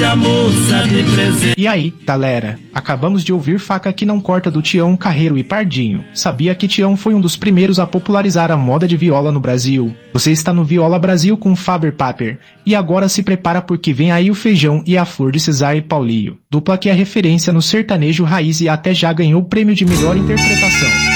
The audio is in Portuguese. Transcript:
a moça de presente. E aí, galera, acabamos de ouvir Faca que Não Corta do Tião, Carreiro e Pardinho. Sabia que Tião foi um dos primeiros a popularizar a moda de viola no Brasil? Você está no Viola Brasil com Faber Paper. E agora se prepara porque vem aí o Feijão e a Flor de Cesar e Paulinho. Dupla que é referência no sertanejo raiz e até já ganhou o prêmio de melhor interpretação.